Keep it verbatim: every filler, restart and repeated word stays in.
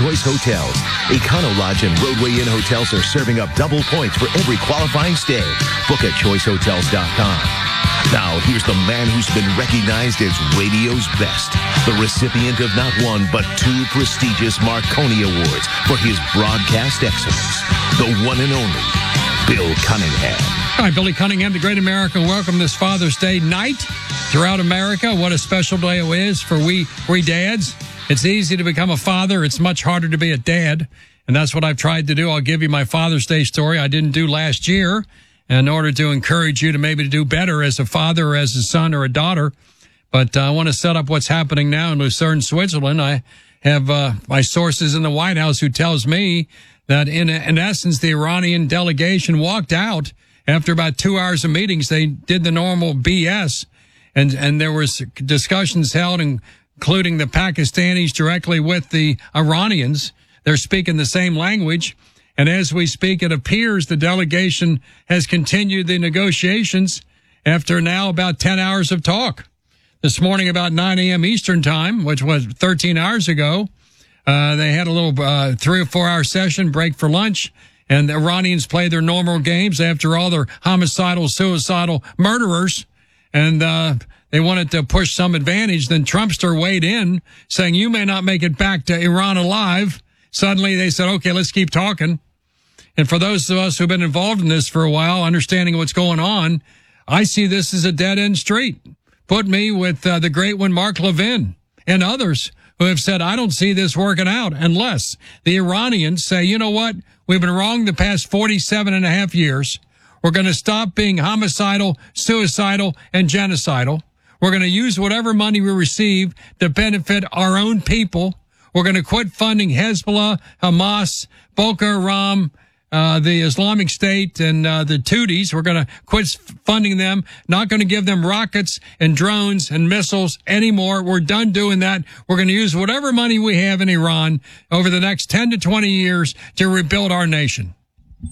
Choice Hotels. Econo Lodge and Roadway Inn hotels are serving up double points for every qualifying stay. Book at choice hotels dot com. Now, here's the man who's been recognized as radio's best, the recipient of not one, but two prestigious Marconi Awards for his broadcast excellence, the one and only Bill Cunningham. All right, Billy Cunningham, the great American. Welcome this Father's Day night throughout America. What a special day it is for we, we dads. It's easy to become a father. It's much harder to be a dad, and that's what I've tried to do. I'll give you my Father's Day story I didn't do last year, in order to encourage you to maybe do better as a father or as a son or a daughter. But uh, I want to set up what's happening now in Lucerne, Switzerland. I have uh, my sources in the White House who tells me that in, in essence, the Iranian delegation walked out after about two hours of meetings. They did the normal B S, and, and there was discussions held, including the Pakistanis directly with the Iranians. They're speaking the same language. And as we speak, it appears the delegation has continued the negotiations after now about ten hours of talk. This morning about nine a.m. Eastern time, which was thirteen hours ago, uh, they had a little uh, three or four hour session, break for lunch, and the Iranians played their normal games. After all, they're homicidal, suicidal murderers, and uh, they wanted to push some advantage. Then Trumpster weighed in, saying, you may not make it back to Iran alive. Suddenly they said, okay, let's keep talking. And for those of us who've been involved in this for a while, understanding what's going on, I see this as a dead-end street. Put me with uh, the great one, Mark Levin, and others who have said, I don't see this working out unless the Iranians say, you know what, we've been wrong the past forty-seven and a half years. We're going to stop being homicidal, suicidal, and genocidal. We're going to use whatever money we receive to benefit our own people. We're going to quit funding Hezbollah, Hamas, Boko Haram, uh, the Islamic State, and uh, the Houthis. We're going to quit funding them, not going to give them rockets and drones and missiles anymore. We're done doing that. We're going to use whatever money we have in Iran over the next ten to twenty years to rebuild our nation.